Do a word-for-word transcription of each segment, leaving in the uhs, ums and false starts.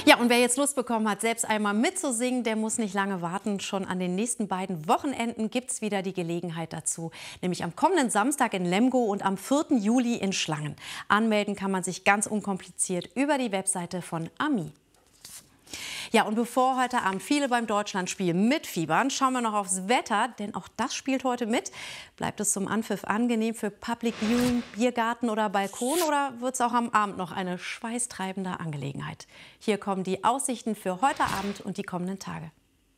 Ja, und wer jetzt Lust bekommen hat, selbst einmal mitzusingen, der muss nicht lange warten. Schon an den nächsten beiden Wochenenden gibt es wieder die Gelegenheit dazu. Nämlich am kommenden Samstag in Lemgo und am vierten Juli in Schlangen. Anmelden kann man sich ganz unkompliziert über die Webseite von AMI. Ja, und bevor heute Abend viele beim Deutschlandspiel mitfiebern, schauen wir noch aufs Wetter, denn auch das spielt heute mit. Bleibt es zum Anpfiff angenehm für Public Viewing, Biergarten oder Balkon oder wird es auch am Abend noch eine schweißtreibende Angelegenheit? Hier kommen die Aussichten für heute Abend und die kommenden Tage.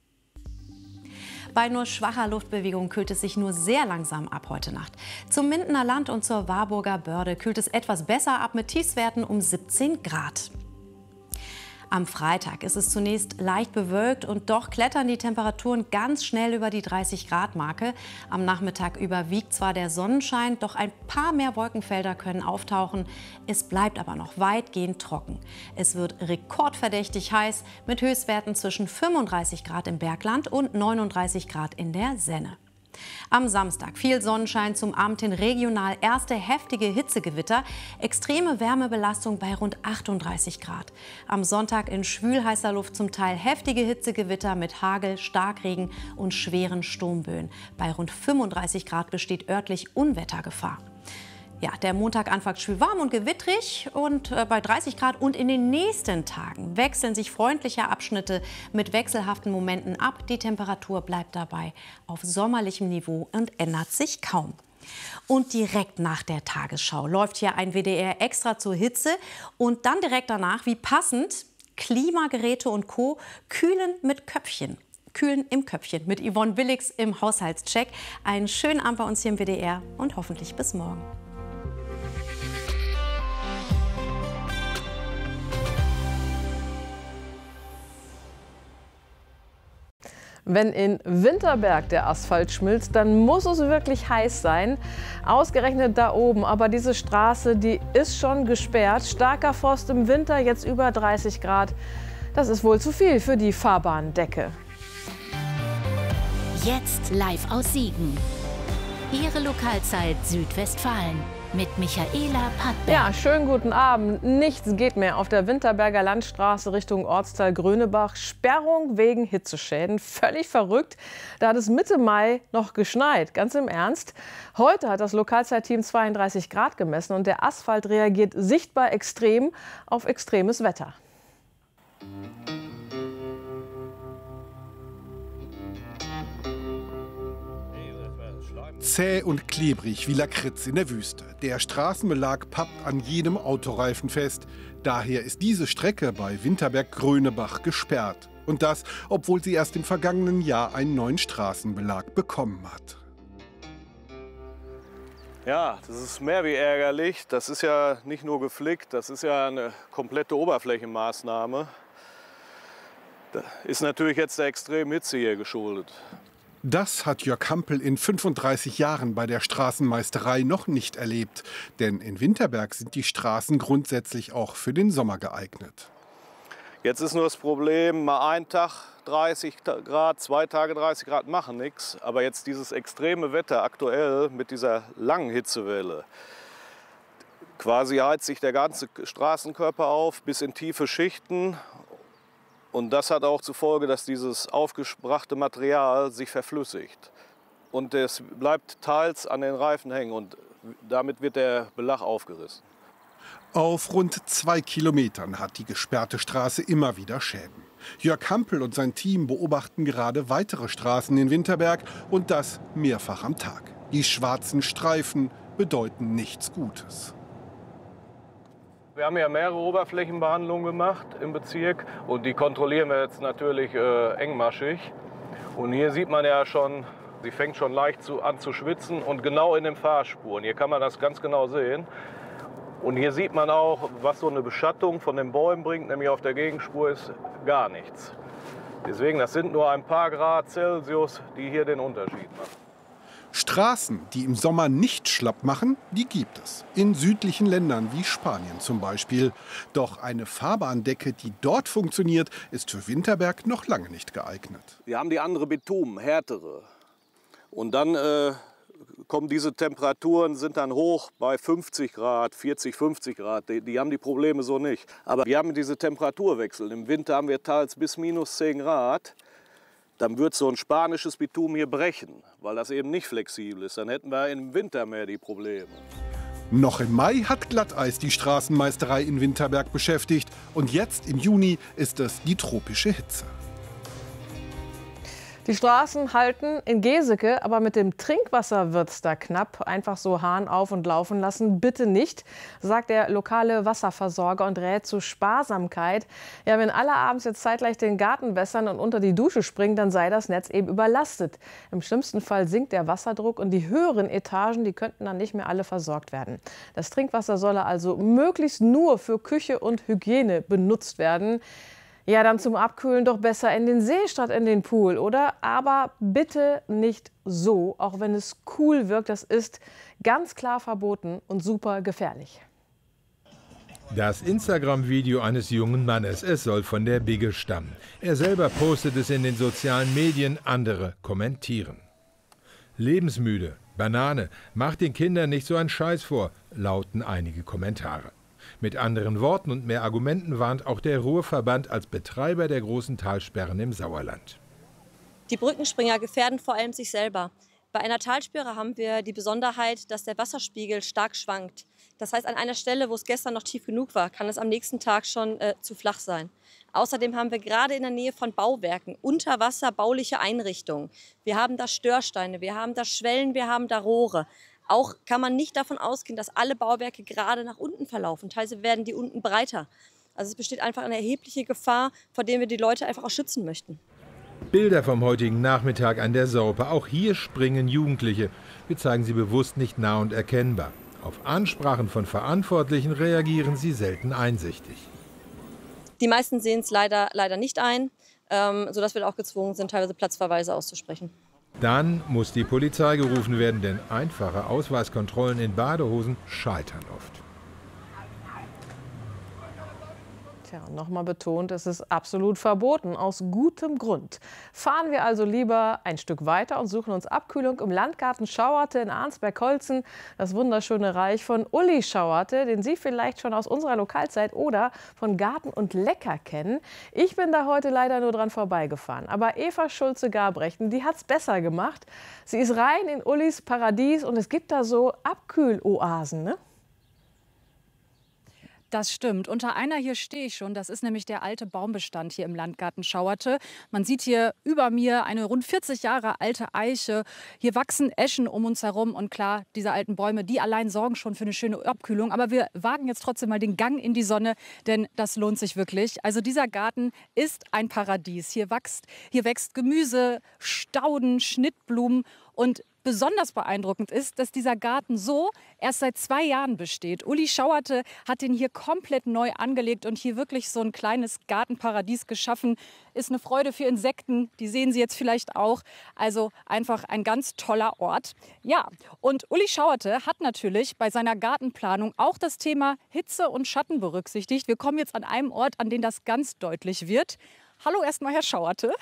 Bei nur schwacher Luftbewegung kühlt es sich nur sehr langsam ab heute Nacht. Zum Mindener Land und zur Warburger Börde kühlt es etwas besser ab mit Tiefstwerten um siebzehn Grad. Am Freitag ist es zunächst leicht bewölkt und doch klettern die Temperaturen ganz schnell über die dreißig Grad Marke. Am Nachmittag überwiegt zwar der Sonnenschein, doch ein paar mehr Wolkenfelder können auftauchen. Es bleibt aber noch weitgehend trocken. Es wird rekordverdächtig heiß mit Höchstwerten zwischen fünfunddreißig Grad im Bergland und neununddreißig Grad in der Senne. Am Samstag viel Sonnenschein, zum Abend hin regional erste heftige Hitzegewitter, extreme Wärmebelastung bei rund achtunddreißig Grad. Am Sonntag in schwülheißer Luft zum Teil heftige Hitzegewitter mit Hagel, Starkregen und schweren Sturmböen. Bei rund fünfunddreißig Grad besteht örtlich Unwettergefahr. Ja, der Montag anfangs schwül warm und gewittrig und äh, bei dreißig Grad. Und in den nächsten Tagen wechseln sich freundliche Abschnitte mit wechselhaften Momenten ab. Die Temperatur bleibt dabei auf sommerlichem Niveau und ändert sich kaum. Und direkt nach der Tagesschau läuft hier ein W D R extra zur Hitze. Und dann direkt danach, wie passend, Klimageräte und Co. kühlen mit Köpfchen. Kühlen im Köpfchen mit Yvonne Willigs im Haushaltscheck. Einen schönen Abend bei uns hier im W D R und hoffentlich bis morgen. Wenn in Winterberg der Asphalt schmilzt, dann muss es wirklich heiß sein. Ausgerechnet da oben. Aber diese Straße, die ist schon gesperrt. Starker Frost im Winter, jetzt über dreißig Grad. Das ist wohl zu viel für die Fahrbahndecke. Jetzt live aus Siegen. Ihre Lokalzeit Südwestfalen mit Michaela Pattberg. Ja, schönen guten Abend. Nichts geht mehr auf der Winterberger Landstraße Richtung Ortsteil Grönebach. Sperrung wegen Hitzeschäden. Völlig verrückt. Da hat es Mitte Mai noch geschneit. Ganz im Ernst. Heute hat das Lokalzeitteam zweiunddreißig Grad gemessen und der Asphalt reagiert sichtbar extrem auf extremes Wetter. Zäh und klebrig wie Lakritz in der Wüste. Der Straßenbelag pappt an jedem Autoreifen fest. Daher ist diese Strecke bei Winterberg-Grönebach gesperrt. Und das, obwohl sie erst im vergangenen Jahr einen neuen Straßenbelag bekommen hat. Ja, das ist mehr wie ärgerlich. Das ist ja nicht nur geflickt, das ist ja eine komplette Oberflächenmaßnahme. Da ist natürlich jetzt der extremen Hitze hier geschuldet. Das hat Jörg Hampel in fünfunddreißig Jahren bei der Straßenmeisterei noch nicht erlebt. Denn in Winterberg sind die Straßen grundsätzlich auch für den Sommer geeignet. Jetzt ist nur das Problem, mal ein Tag dreißig Grad, zwei Tage dreißig Grad machen nichts. Aber jetzt dieses extreme Wetter aktuell mit dieser langen Hitzewelle. Quasi heizt sich der ganze Straßenkörper auf bis in tiefe Schichten. Und das hat auch zur Folge, dass dieses aufgebrachte Material sich verflüssigt. Und es bleibt teils an den Reifen hängen und damit wird der Belag aufgerissen. Auf rund zwei Kilometern hat die gesperrte Straße immer wieder Schäden. Jörg Hampel und sein Team beobachten gerade weitere Straßen in Winterberg und das mehrfach am Tag. Die schwarzen Streifen bedeuten nichts Gutes. Wir haben ja mehrere Oberflächenbehandlungen gemacht im Bezirk und die kontrollieren wir jetzt natürlich äh, engmaschig. Und hier sieht man ja schon, sie fängt schon leicht zu, an zu schwitzen und genau in den Fahrspuren. Hier kann man das ganz genau sehen. Und hier sieht man auch, was so eine Beschattung von den Bäumen bringt, nämlich auf der Gegenspur ist gar nichts. Deswegen, das sind nur ein paar Grad Celsius, die hier den Unterschied machen. Straßen, die im Sommer nicht schlapp machen, die gibt es. In südlichen Ländern wie Spanien zum Beispiel. Doch eine Fahrbahndecke, die dort funktioniert, ist für Winterberg noch lange nicht geeignet. Wir haben die andere Bitumen, härtere. Und dann äh, kommen diese Temperaturen, sind dann hoch bei fünfzig Grad, vierzig, fünfzig Grad. Die, die haben die Probleme so nicht. Aber wir haben diese Temperaturwechsel. Im Winter haben wir teils bis minus zehn Grad. Dann wird so ein spanisches Bitumen hier brechen, weil das eben nicht flexibel ist. Dann hätten wir im Winter mehr die Probleme. Noch im Mai hat Glatteis die Straßenmeisterei in Winterberg beschäftigt. Und jetzt im Juni ist es die tropische Hitze. Die Straßen halten in Geseke, aber mit dem Trinkwasser wird's da knapp. Einfach so Hahn auf und laufen lassen, bitte nicht, sagt der lokale Wasserversorger und rät zu Sparsamkeit. Ja, wenn alle abends jetzt zeitgleich den Garten wässern und unter die Dusche springen, dann sei das Netz eben überlastet. Im schlimmsten Fall sinkt der Wasserdruck und die höheren Etagen, die könnten dann nicht mehr alle versorgt werden. Das Trinkwasser solle also möglichst nur für Küche und Hygiene benutzt werden. Ja, dann zum Abkühlen doch besser in den See statt in den Pool, oder? Aber bitte nicht so, auch wenn es cool wirkt. Das ist ganz klar verboten und super gefährlich. Das Instagram-Video eines jungen Mannes, es soll von der Bigge stammen. Er selber postet es in den sozialen Medien, andere kommentieren. Lebensmüde, Banane, macht den Kindern nicht so einen Scheiß vor, lauten einige Kommentare. Mit anderen Worten und mehr Argumenten warnt auch der Ruhrverband als Betreiber der großen Talsperren im Sauerland. Die Brückenspringer gefährden vor allem sich selber. Bei einer Talsperre haben wir die Besonderheit, dass der Wasserspiegel stark schwankt. Das heißt, an einer Stelle, wo es gestern noch tief genug war, kann es am nächsten Tag schon äh, zu flach sein. Außerdem haben wir gerade in der Nähe von Bauwerken unter Wasser bauliche Einrichtungen. Wir haben da Störsteine, wir haben da Schwellen, wir haben da Rohre. Auch kann man nicht davon ausgehen, dass alle Bauwerke gerade nach unten verlaufen. Teilweise werden die unten breiter. Also es besteht einfach eine erhebliche Gefahr, vor der wir die Leute einfach auch schützen möchten. Bilder vom heutigen Nachmittag an der Sorpe. Auch hier springen Jugendliche. Wir zeigen sie bewusst nicht nah und erkennbar. Auf Ansprachen von Verantwortlichen reagieren sie selten einsichtig. Die meisten sehen es leider, leider nicht ein, ähm, sodass wir auch gezwungen sind, teilweise Platzverweise auszusprechen. Dann muss die Polizei gerufen werden, denn einfache Ausweiskontrollen in Badehosen scheitern oft. Tja, nochmal betont, es ist absolut verboten, aus gutem Grund. Fahren wir also lieber ein Stück weiter und suchen uns Abkühlung im Landgarten Schauerte in Arnsberg-Holzen, das wunderschöne Reich von Uli Schauerte, den Sie vielleicht schon aus unserer Lokalzeit oder von Garten und Lecker kennen. Ich bin da heute leider nur dran vorbeigefahren, aber Eva Schulze-Gabrechten, die hat's besser gemacht. Sie ist rein in Ulis Paradies und es gibt da so Abkühloasen, ne? Das stimmt. Unter einer hier stehe ich schon. Das ist nämlich der alte Baumbestand hier im Landgarten Schauerte. Man sieht hier über mir eine rund vierzig Jahre alte Eiche. Hier wachsen Eschen um uns herum. Und klar, diese alten Bäume, die allein sorgen schon für eine schöne Abkühlung. Aber wir wagen jetzt trotzdem mal den Gang in die Sonne, denn das lohnt sich wirklich. Also dieser Garten ist ein Paradies. Hier wächst, hier wächst Gemüse, Stauden, Schnittblumen und besonders beeindruckend ist, dass dieser Garten so erst seit zwei Jahren besteht. Uli Schauerte hat den hier komplett neu angelegt und hier wirklich so ein kleines Gartenparadies geschaffen. Ist eine Freude für Insekten, die sehen Sie jetzt vielleicht auch. Also einfach ein ganz toller Ort. Ja, und Uli Schauerte hat natürlich bei seiner Gartenplanung auch das Thema Hitze und Schatten berücksichtigt. Wir kommen jetzt an einem Ort, an dem das ganz deutlich wird. Hallo erstmal, Herr Schauerte.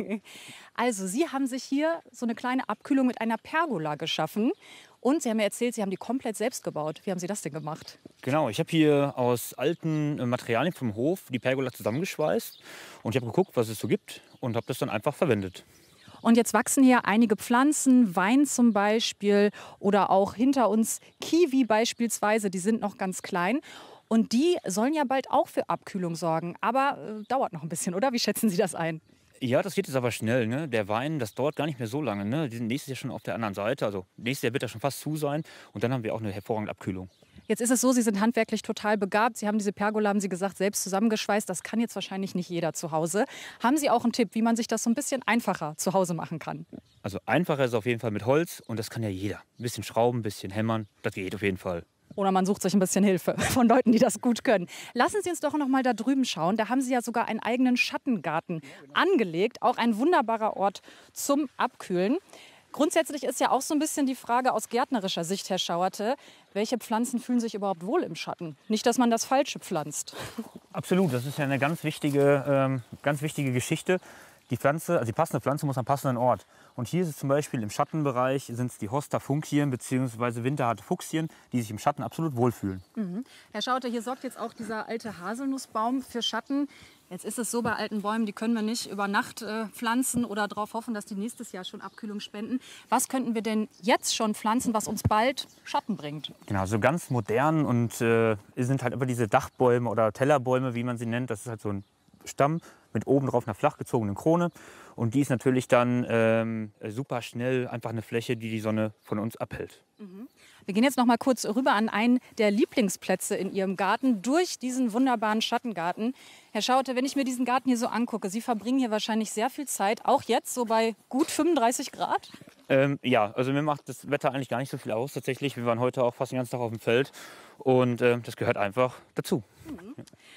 Also, Sie haben sich hier so eine kleine Abkühlung mit einer Pergola geschaffen. Und Sie haben mir erzählt, Sie haben die komplett selbst gebaut. Wie haben Sie das denn gemacht? Genau, ich habe hier aus alten Materialien vom Hof die Pergola zusammengeschweißt. Und ich habe geguckt, was es so gibt und habe das dann einfach verwendet. Und jetzt wachsen hier einige Pflanzen, Wein zum Beispiel oder auch hinter uns Kiwi beispielsweise. Die sind noch ganz klein. Und die sollen ja bald auch für Abkühlung sorgen. Aber äh, dauert noch ein bisschen, oder? Wie schätzen Sie das ein? Ja, das geht jetzt aber schnell. Ne? Der Wein, das dauert gar nicht mehr so lange. Ne? Die sind nächstes Jahr schon auf der anderen Seite. Also nächstes Jahr wird er schon fast zu sein. Und dann haben wir auch eine hervorragende Abkühlung. Jetzt ist es so, Sie sind handwerklich total begabt. Sie haben diese Pergola, haben Sie gesagt, selbst zusammengeschweißt. Das kann jetzt wahrscheinlich nicht jeder zu Hause. Haben Sie auch einen Tipp, wie man sich das so ein bisschen einfacher zu Hause machen kann? Also einfacher ist es auf jeden Fall mit Holz. Und das kann ja jeder. Ein bisschen schrauben, ein bisschen hämmern. Das geht auf jeden Fall. Oder man sucht sich ein bisschen Hilfe von Leuten, die das gut können. Lassen Sie uns doch noch mal da drüben schauen. Da haben Sie ja sogar einen eigenen Schattengarten angelegt. Auch ein wunderbarer Ort zum Abkühlen. Grundsätzlich ist ja auch so ein bisschen die Frage aus gärtnerischer Sicht, Herr Schauerte, welche Pflanzen fühlen sich überhaupt wohl im Schatten? Nicht, dass man das Falsche pflanzt. Absolut, das ist ja eine ganz wichtige, ähm, ganz wichtige Geschichte. die Pflanze, also die passende Pflanze muss am passenden Ort. Und hier ist es zum Beispiel im Schattenbereich, sind es die Hosta Funkien bzw. winterharte Fuchsien, die sich im Schatten absolut wohlfühlen. Mhm. Herr Schauter, hier sorgt jetzt auch dieser alte Haselnussbaum für Schatten. Jetzt ist es so bei alten Bäumen, die können wir nicht über Nacht äh, pflanzen oder darauf hoffen, dass die nächstes Jahr schon Abkühlung spenden. Was könnten wir denn jetzt schon pflanzen, was uns bald Schatten bringt? Genau, so ganz modern und äh, sind halt immer diese Dachbäume oder Tellerbäume, wie man sie nennt. Das ist halt so ein Stamm mit oben drauf einer flach gezogenen Krone. Und die ist natürlich dann ähm, super schnell einfach eine Fläche, die die Sonne von uns abhält. Mhm. Wir gehen jetzt noch mal kurz rüber an einen der Lieblingsplätze in Ihrem Garten, durch diesen wunderbaren Schattengarten. Herr Schauter, wenn ich mir diesen Garten hier so angucke, Sie verbringen hier wahrscheinlich sehr viel Zeit, auch jetzt so bei gut fünfunddreißig Grad? Ähm, ja, also mir macht das Wetter eigentlich gar nicht so viel aus tatsächlich. Wir waren heute auch fast den ganzen Tag auf dem Feld und äh, das gehört einfach dazu. Mhm.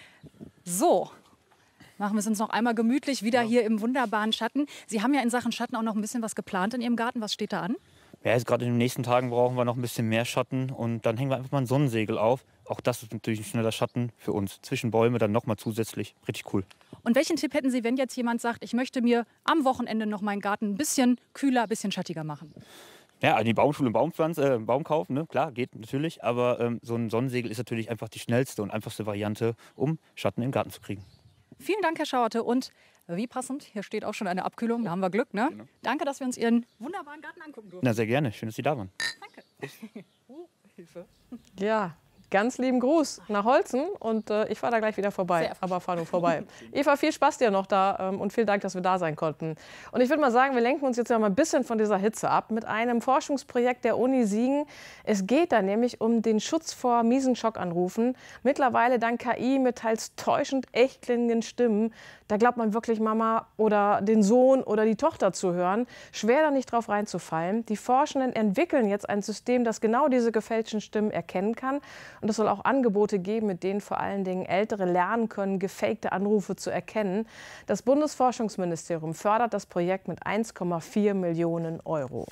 So. Machen wir es uns noch einmal gemütlich, wieder ja. hier im wunderbaren Schatten. Sie haben ja in Sachen Schatten auch noch ein bisschen was geplant in Ihrem Garten. Was steht da an? Ja, jetzt gerade in den nächsten Tagen brauchen wir noch ein bisschen mehr Schatten und dann hängen wir einfach mal ein Sonnensegel auf. Auch das ist natürlich ein schneller Schatten für uns. Zwischen Bäume dann noch mal zusätzlich. Richtig cool. Und welchen Tipp hätten Sie, wenn jetzt jemand sagt, ich möchte mir am Wochenende noch meinen Garten ein bisschen kühler, ein bisschen schattiger machen? Ja, die Baumschule und Baumpflanze, äh, Baum kaufen, ne? Klar, geht natürlich. Aber ähm, so ein Sonnensegel ist natürlich einfach die schnellste und einfachste Variante, um Schatten im Garten zu kriegen. Vielen Dank, Herr Schauerte. Und wie passend, hier steht auch schon eine Abkühlung, da haben wir Glück, ne? Genau. Danke, dass wir uns Ihren wunderbaren Garten angucken durften. Na, sehr gerne. Schön, dass Sie da waren. Danke. Oh, Hilfe. Ja, ganz lieben Gruß nach Holzen und äh, ich fahre da gleich wieder vorbei, aber fahr nur vorbei. Eva, viel Spaß dir noch da ähm, und vielen Dank, dass wir da sein konnten. Und ich würde mal sagen, wir lenken uns jetzt ja mal ein bisschen von dieser Hitze ab mit einem Forschungsprojekt der Uni Siegen. Es geht da nämlich um den Schutz vor miesen Schockanrufen. Mittlerweile dank K I mit teils täuschend echt klingenden Stimmen. Da glaubt man wirklich Mama oder den Sohn oder die Tochter zu hören. Schwer da nicht drauf reinzufallen. Die Forschenden entwickeln jetzt ein System, das genau diese gefälschten Stimmen erkennen kann. Und es soll auch Angebote geben, mit denen vor allen Dingen Ältere lernen können, gefakte Anrufe zu erkennen. Das Bundesforschungsministerium fördert das Projekt mit eins Komma vier Millionen Euro.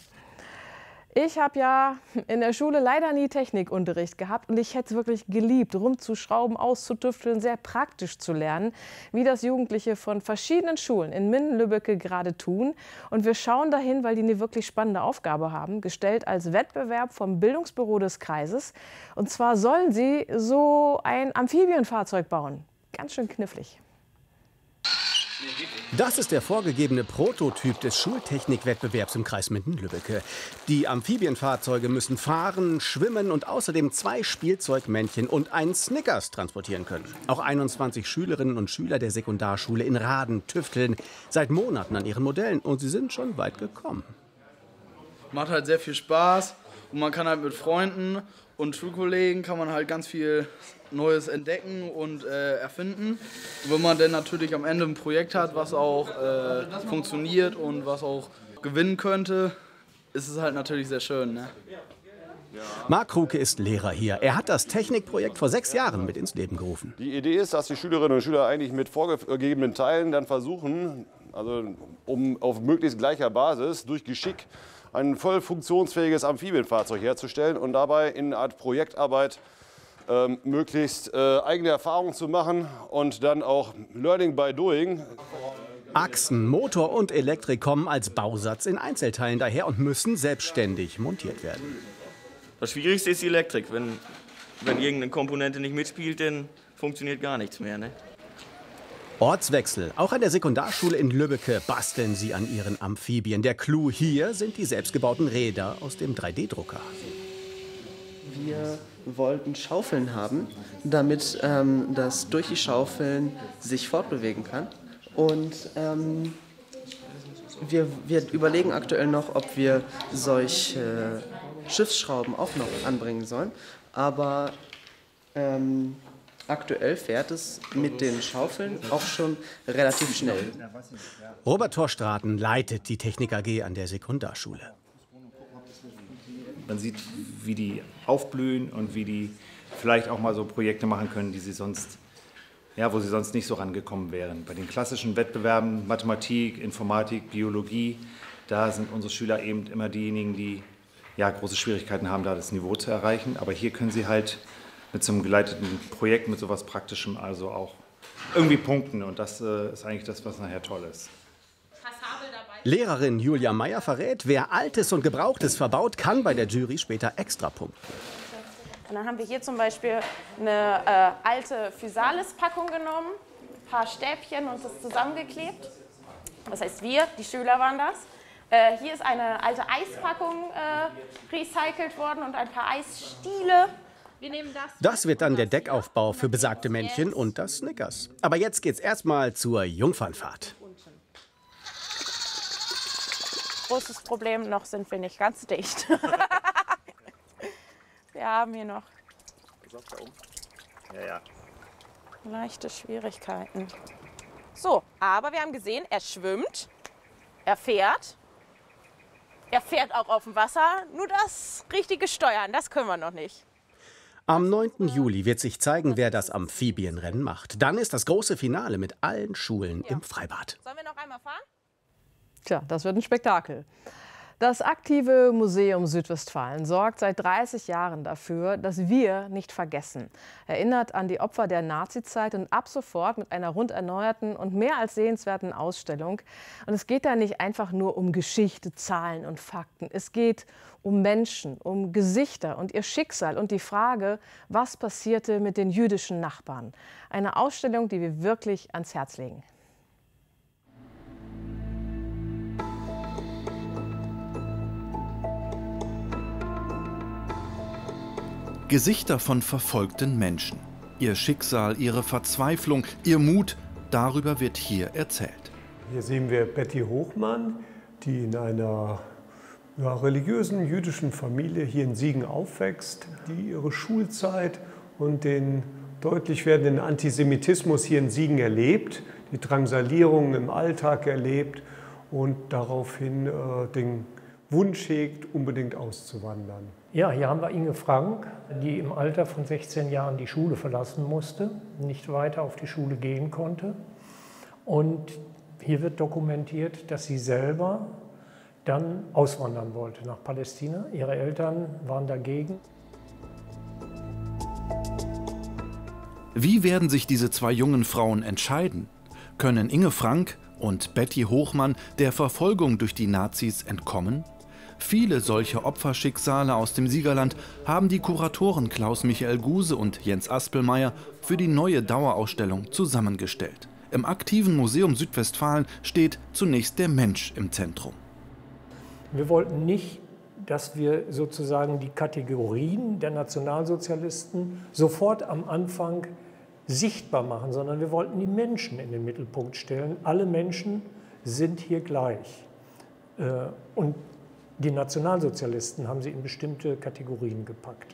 Ich habe ja in der Schule leider nie Technikunterricht gehabt und ich hätte es wirklich geliebt, rumzuschrauben, auszutüfteln, sehr praktisch zu lernen, wie das Jugendliche von verschiedenen Schulen in Minden-Lübbecke gerade tun. Und wir schauen dahin, weil die eine wirklich spannende Aufgabe haben, gestellt als Wettbewerb vom Bildungsbüro des Kreises. Und zwar sollen sie so ein Amphibienfahrzeug bauen. Ganz schön knifflig. Das ist der vorgegebene Prototyp des Schultechnikwettbewerbs im Kreis Minden-Lübbecke. Die Amphibienfahrzeuge müssen fahren, schwimmen und außerdem zwei Spielzeugmännchen und einen Snickers transportieren können. Auch einundzwanzig Schülerinnen und Schüler der Sekundarschule in Raden tüfteln seit Monaten an ihren Modellen und sie sind schon weit gekommen. Macht halt sehr viel Spaß und man kann halt mit Freunden und Schulkollegen kann man halt ganz viel Neues entdecken und äh, erfinden. Und wenn man dann natürlich am Ende ein Projekt hat, was auch äh, funktioniert und was auch gewinnen könnte, ist es halt natürlich sehr schön. Ne? Marc Kruke ist Lehrer hier. Er hat das Technikprojekt vor sechs Jahren mit ins Leben gerufen. Die Idee ist, dass die Schülerinnen und Schüler eigentlich mit vorgegebenen Teilen dann versuchen, also um auf möglichst gleicher Basis durch Geschick ein voll funktionsfähiges Amphibienfahrzeug herzustellen und dabei in einer Art Projektarbeit ähm, möglichst äh, eigene Erfahrungen zu machen und dann auch Learning by Doing. Achsen, Motor und Elektrik kommen als Bausatz in Einzelteilen daher und müssen selbstständig montiert werden. Das Schwierigste ist die Elektrik. Wenn, wenn irgendeine Komponente nicht mitspielt, dann funktioniert gar nichts mehr. Ne? Ortswechsel. Auch an der Sekundarschule in Lübbecke basteln sie an ihren Amphibien. Der Clou hier sind die selbstgebauten Räder aus dem drei D Drucker. Wir wollten Schaufeln haben, damit ähm, das durch die Schaufeln sich fortbewegen kann. Und ähm, wir, wir überlegen aktuell noch, ob wir solche Schiffsschrauben auch noch anbringen sollen. Aber ähm, aktuell fährt es mit den Schaufeln auch schon relativ schnell. Robert Torstraten leitet die Technik A G an der Sekundarschule. Man sieht, wie die aufblühen und wie die vielleicht auch mal so Projekte machen können, die sie sonst, ja, wo sie sonst nicht so rangekommen wären. Bei den klassischen Wettbewerben Mathematik, Informatik, Biologie, da sind unsere Schüler eben immer diejenigen, die ja, große Schwierigkeiten haben, da das Niveau zu erreichen. Aber hier können sie halt mit so einem geleiteten Projekt, mit so etwas Praktischem also auch irgendwie punkten. Und das äh, ist eigentlich das, was nachher toll ist. Lehrerin Julia Meyer verrät, wer Altes und Gebrauchtes verbaut, kann bei der Jury später extra punkten. Und dann haben wir hier zum Beispiel eine äh, alte Physalis-Packung genommen, ein paar Stäbchen und das zusammengeklebt. Das heißt, wir, die Schüler waren das. Äh, hier ist eine alte Eispackung äh, recycelt worden und ein paar Eisstiele. Wir nehmen das. Das wird dann der Deckaufbau für besagte Männchen und das Snickers. Aber jetzt geht's erstmal zur Jungfernfahrt. Großes Problem, noch sind wir nicht ganz dicht. Wir haben hier noch Ja, ja. leichte Schwierigkeiten. So, aber wir haben gesehen, er schwimmt, er fährt, er fährt auch auf dem Wasser. Nur das richtige Steuern, das können wir noch nicht. Am neunten Juli wird sich zeigen, wer das Amphibienrennen macht. Dann ist das große Finale mit allen Schulen im Freibad. Sollen wir noch einmal fahren? Tja, das wird ein Spektakel. Das aktive Museum Südwestfalen sorgt seit dreißig Jahren dafür, dass wir nicht vergessen. Erinnert an die Opfer der Nazizeit und ab sofort mit einer rund erneuerten und mehr als sehenswerten Ausstellung. Und es geht da nicht einfach nur um Geschichte, Zahlen und Fakten. Es geht um Menschen, um Gesichter und ihr Schicksal und die Frage, was passierte mit den jüdischen Nachbarn. Eine Ausstellung, die wir wirklich ans Herz legen. Gesichter von verfolgten Menschen. Ihr Schicksal, ihre Verzweiflung, ihr Mut, darüber wird hier erzählt. Hier sehen wir Betty Hochmann, die in einer ja, religiösen jüdischen Familie hier in Siegen aufwächst, die ihre Schulzeit und den deutlich werdenden Antisemitismus hier in Siegen erlebt, die Drangsalierung im Alltag erlebt und daraufhin äh, den Wunsch hegt, unbedingt auszuwandern. Ja, hier haben wir Inge Frank, die im Alter von sechzehn Jahren die Schule verlassen musste, nicht weiter auf die Schule gehen konnte. Und hier wird dokumentiert, dass sie selber dann auswandern wollte nach Palästina. Ihre Eltern waren dagegen. Wie werden sich diese zwei jungen Frauen entscheiden? Können Inge Frank und Betty Hochmann der Verfolgung durch die Nazis entkommen? Viele solche Opferschicksale aus dem Siegerland haben die Kuratoren Klaus-Michael Guse und Jens Aspelmeier für die neue Dauerausstellung zusammengestellt. Im aktiven Museum Südwestfalen steht zunächst der Mensch im Zentrum. Wir wollten nicht, dass wir sozusagen die Kategorien der Nationalsozialisten sofort am Anfang sichtbar machen, sondern wir wollten die Menschen in den Mittelpunkt stellen. Alle Menschen sind hier gleich. Und die Nationalsozialisten haben sie in bestimmte Kategorien gepackt.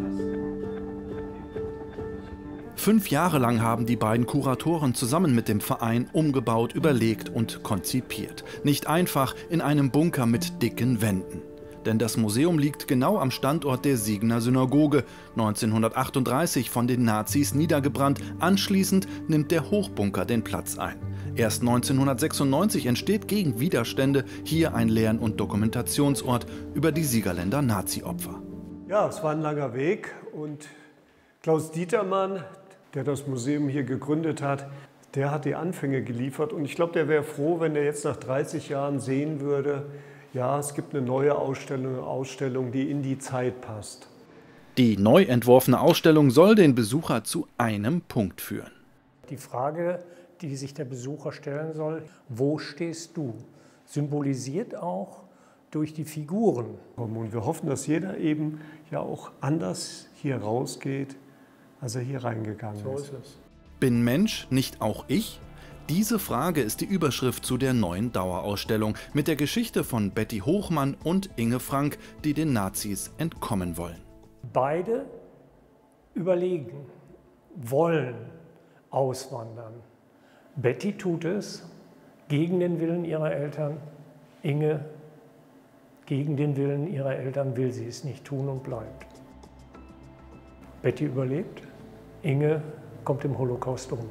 Fünf Jahre lang haben die beiden Kuratoren zusammen mit dem Verein umgebaut, überlegt und konzipiert. Nicht einfach in einem Bunker mit dicken Wänden. Denn das Museum liegt genau am Standort der Siegener Synagoge, neunzehnhundertachtunddreißig von den Nazis niedergebrannt. Anschließend nimmt der Hochbunker den Platz ein. Erst neunzehnhundertsechsundneunzig entsteht gegen Widerstände hier ein Lern- und Dokumentationsort über die Siegerländer Nazi-Opfer. Ja, es war ein langer Weg und Klaus Dietermann, der das Museum hier gegründet hat, der hat die Anfänge geliefert. Und ich glaube, der wäre froh, wenn er jetzt nach dreißig Jahren sehen würde, ja, es gibt eine neue Ausstellung, eine Ausstellung, die in die Zeit passt. Die neu entworfene Ausstellung soll den Besucher zu einem Punkt führen. Die Frage, die sich der Besucher stellen soll, wo stehst du? Symbolisiert auch durch die Figuren. Und wir hoffen, dass jeder eben ja auch anders hier rausgeht, als er hier reingegangen ist. So ist es. Bin Mensch nicht auch ich? Diese Frage ist die Überschrift zu der neuen Dauerausstellung mit der Geschichte von Betty Hochmann und Inge Frank, die den Nazis entkommen wollen. Beide überlegen, wollen auswandern. Betty tut es gegen den Willen ihrer Eltern. Inge, gegen den Willen ihrer Eltern will sie es nicht tun und bleibt. Betty überlebt, Inge kommt im Holocaust um.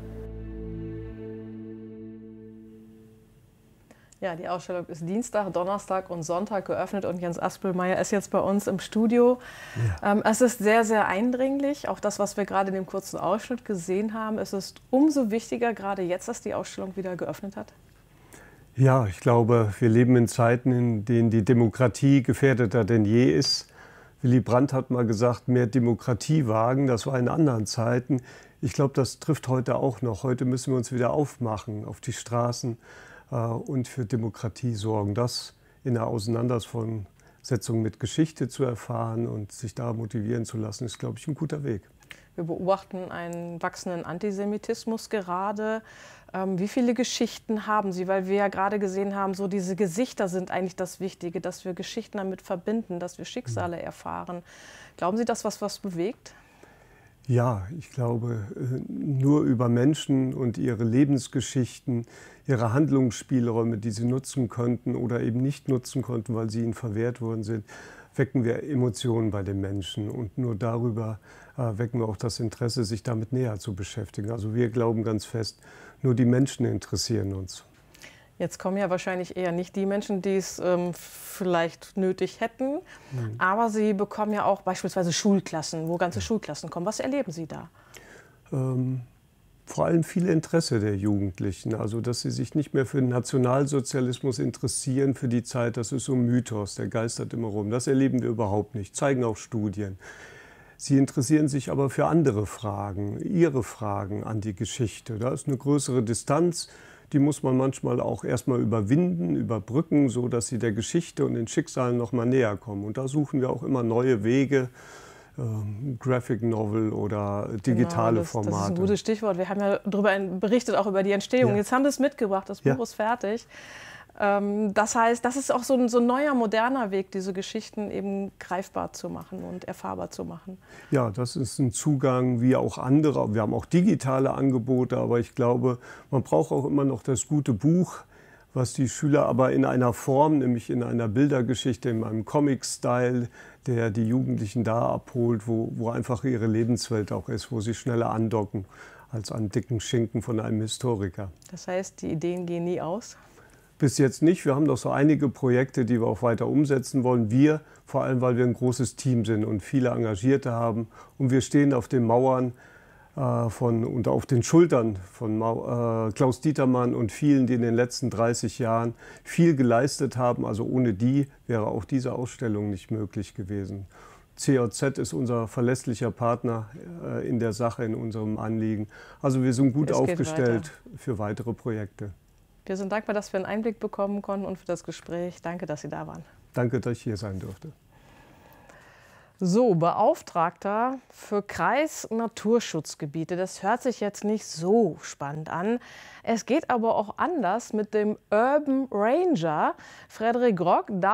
Ja, die Ausstellung ist Dienstag, Donnerstag und Sonntag geöffnet und Jens Aspelmeier ist jetzt bei uns im Studio. Ja. Ähm, es ist sehr, sehr eindringlich, auch das, was wir gerade in dem kurzen Ausschnitt gesehen haben. Es ist umso wichtiger, gerade jetzt, dass die Ausstellung wieder geöffnet hat. Ja, ich glaube, wir leben in Zeiten, in denen die Demokratie gefährdeter denn je ist. Willy Brandt hat mal gesagt, mehr Demokratie wagen. Das war in anderen Zeiten. Ich glaube, das trifft heute auch noch. Heute müssen wir uns wieder aufmachen auf die Straßen äh, und für Demokratie sorgen. Das in der Auseinandersetzung mit Geschichte zu erfahren und sich da motivieren zu lassen, ist, glaube ich, ein guter Weg. Wir beobachten einen wachsenden Antisemitismus gerade. Ähm, wie viele Geschichten haben Sie? Weil wir ja gerade gesehen haben, so diese Gesichter sind eigentlich das Wichtige, dass wir Geschichten damit verbinden, dass wir Schicksale erfahren. Glauben Sie, dass was was bewegt? Ja, ich glaube, nur über Menschen und ihre Lebensgeschichten, ihre Handlungsspielräume, die sie nutzen könnten oder eben nicht nutzen konnten, weil sie ihnen verwehrt worden sind, wecken wir Emotionen bei den Menschen. Und nur darüber äh, wecken wir auch das Interesse, sich damit näher zu beschäftigen. Also wir glauben ganz fest, nur die Menschen interessieren uns. Jetzt kommen ja wahrscheinlich eher nicht die Menschen, die es ähm, vielleicht nötig hätten. Mhm. Aber Sie bekommen ja auch beispielsweise Schulklassen, wo ganze Schulklassen kommen. Was erleben Sie da? Ähm, vor allem viel Interesse der Jugendlichen. Also, dass sie sich nicht mehr für den Nationalsozialismus interessieren, für die Zeit, das ist so ein Mythos, der geistert immer rum. Das erleben wir überhaupt nicht, zeigen auch Studien. Sie interessieren sich aber für andere Fragen, ihre Fragen an die Geschichte. Da ist eine größere Distanz. Die muss man manchmal auch erstmal überwinden, überbrücken, so dass sie der Geschichte und den Schicksalen noch mal näher kommen. Und da suchen wir auch immer neue Wege, ähm, Graphic Novel oder digitale genau, das, Formate. Das ist ein gutes Stichwort. Wir haben ja darüber berichtet, auch über die Entstehung. Ja. Jetzt haben wir es mitgebracht, das Buch ja. ist fertig. Ähm, das heißt, das ist auch so ein, so ein neuer, moderner Weg, diese Geschichten eben greifbar zu machen und erfahrbar zu machen. Ja, das ist ein Zugang wie auch andere. Wir haben auch digitale Angebote, aber ich glaube, man braucht auch immer noch das gute Buch, was die Schüler aber in einer Form, nämlich in einer Bildergeschichte, in einem Comic-Style, der die Jugendlichen da abholt, wo, wo einfach ihre Lebenswelt auch ist, wo sie schneller andocken als an dicken Schinken von einem Historiker. Das heißt, die Ideen gehen nie aus? Bis jetzt nicht. Wir haben noch so einige Projekte, die wir auch weiter umsetzen wollen. Wir, vor allem, weil wir ein großes Team sind und viele Engagierte haben. Und wir stehen auf den Mauern äh, von, und auf den Schultern von Mau äh, Klaus Dietermann und vielen, die in den letzten dreißig Jahren viel geleistet haben. Also ohne die wäre auch diese Ausstellung nicht möglich gewesen. C J Z ist unser verlässlicher Partner äh, in der Sache, in unserem Anliegen. Also wir sind gut aufgestellt weiter. für weitere Projekte. Wir sind dankbar, dass wir einen Einblick bekommen konnten und für das Gespräch. Danke, dass Sie da waren. Danke, dass ich hier sein durfte. So, Beauftragter für Kreis-Naturschutzgebiete. Das hört sich jetzt nicht so spannend an. Es geht aber auch anders mit dem Urban Ranger. Frederik Grock